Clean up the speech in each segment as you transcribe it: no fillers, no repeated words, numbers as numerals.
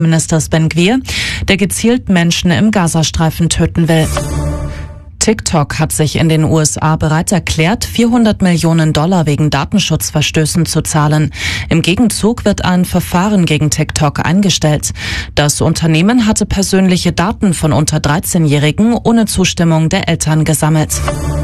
Ministers Ben-Gvir, der gezielt Menschen im Gazastreifen töten will. TikTok hat sich in den USA bereit erklärt, $400 Millionen wegen Datenschutzverstößen zu zahlen. Im Gegenzug wird ein Verfahren gegen TikTok eingestellt. Das Unternehmen hatte persönliche Daten von unter 13-Jährigen ohne Zustimmung der Eltern gesammelt.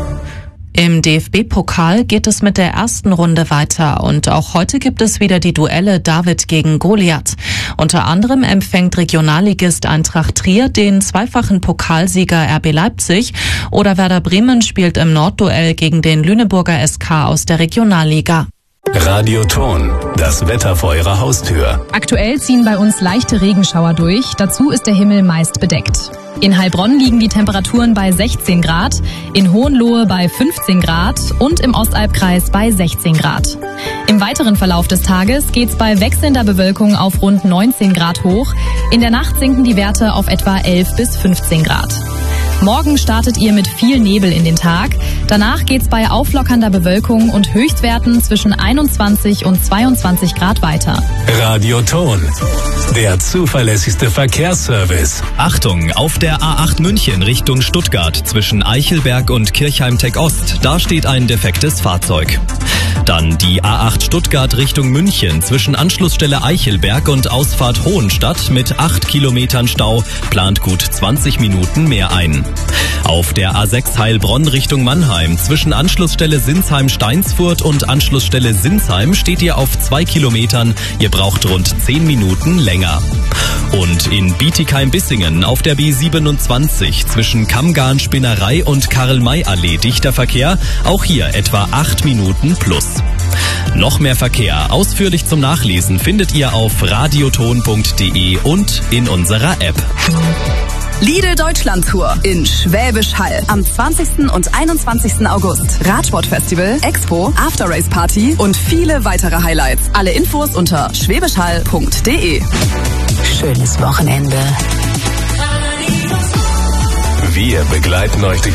Im DFB-Pokal geht es mit der ersten Runde weiter und auch heute gibt es wieder die Duelle David gegen Goliath. Unter anderem empfängt Regionalligist Eintracht Trier den zweifachen Pokalsieger RB Leipzig oder Werder Bremen spielt im Nordduell gegen den Lüneburger SK aus der Regionalliga. Radioton, das Wetter vor Ihrer Haustür. Aktuell ziehen bei uns leichte Regenschauer durch, dazu ist der Himmel meist bedeckt. In Heilbronn liegen die Temperaturen bei 16 Grad, in Hohenlohe bei 15 Grad und im Ostalbkreis bei 16 Grad. Im weiteren Verlauf des Tages geht's bei wechselnder Bewölkung auf rund 19 Grad hoch. In der Nacht sinken die Werte auf etwa 11 bis 15 Grad. Morgen startet ihr mit viel Nebel in den Tag. Danach geht's bei auflockernder Bewölkung und Höchstwerten zwischen 21 und 22 Grad weiter. Radioton, der zuverlässigste Verkehrsservice. Achtung, auf der A8 München Richtung Stuttgart zwischen Eichelberg und Kirchheim-Tech-Ost. Da steht ein defektes Fahrzeug. Dann die A8 Stuttgart Richtung München zwischen Anschlussstelle Eichelberg und Ausfahrt Hohenstadt mit 8 Kilometern Stau, plant gut 20 Minuten mehr ein. Auf der A6 Heilbronn Richtung Mannheim zwischen Anschlussstelle Sinsheim-Steinsfurt und Anschlussstelle Sinsheim steht ihr auf 2 Kilometern. Ihr braucht rund 10 Minuten länger. Und in Bietigheim-Bissingen auf der B27 zwischen Kammgarn-Spinnerei und Karl-May-Allee dichter Verkehr. Auch hier etwa 8 Minuten plus. Noch mehr Verkehr ausführlich zum Nachlesen findet ihr auf radioton.de und in unserer App. Lidl Deutschland Tour in Schwäbisch Hall am 20. und 21. August. Radsportfestival, Expo, After-Race Party und viele weitere Highlights. Alle Infos unter schwäbischhall.de. Schönes Wochenende. Wir begleiten euch durch